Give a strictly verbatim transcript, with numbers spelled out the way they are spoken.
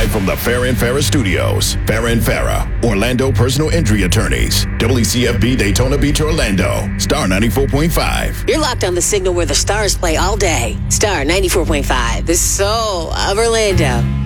Live from the Farrah and Farrah Studios. Farrah and Farrah, Orlando personal injury attorneys. W C F B Daytona Beach, Orlando. Star ninety-four point five. You're locked on the signal where the stars play all day. Star ninety-four point five, the soul of Orlando.